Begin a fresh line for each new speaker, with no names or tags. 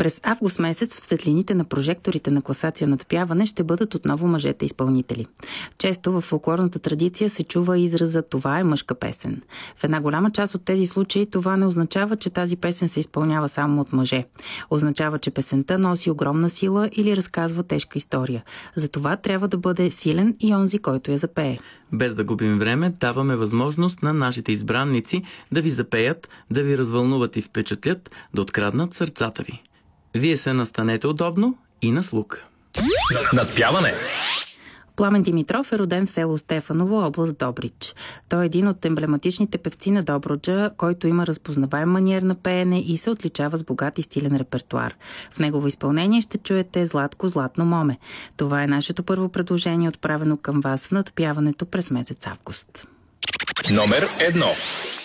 През август месец в светлините на прожекторите на класация надпяване ще бъдат отново мъжете изпълнители. Често в фолклорната традиция се чува израза "това е мъжка песен". В една голяма част от тези случаи това не означава, че тази песен се изпълнява само от мъже. Означава, че песента носи огромна сила или разказва тежка история. Затова трябва да бъде силен и онзи, който я запее.
Без да губим време, даваме възможност на нашите избранници да ви запеят, да ви развълнуват и впечатлят, да откраднат сърцата ви. Вие се настанете удобно и на слух.
Надпяване!
Пламен Димитров е роден в село Стефаново, област Добрич. Той е един от емблематичните певци на Добруджа, който има разпознаваем маниер на пеене и се отличава с богат и стилен репертуар. В негово изпълнение ще чуете "Златко, златно моме". Това е нашето първо предложение, отправено към вас в надпяването през месец август.
Номер 1.